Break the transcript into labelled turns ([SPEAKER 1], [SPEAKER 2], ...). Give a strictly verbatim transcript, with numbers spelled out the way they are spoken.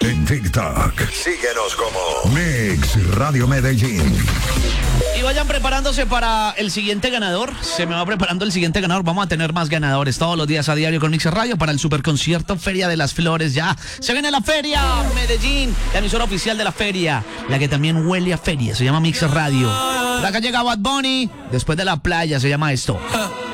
[SPEAKER 1] en TikTok. Síguenos como Mix Radio Medellín.
[SPEAKER 2] Y vayan preparándose para el siguiente ganador. Se me va preparando el siguiente ganador. Vamos a tener más ganadores todos los días a diario con Mix Radio para el superconcierto Feria de las Flores. Ya se viene la feria, Medellín, la emisora oficial de la feria, la que también huele a feria. Se llama Mix Radio. La que llega Bad Bunny, después de la playa, se llama esto.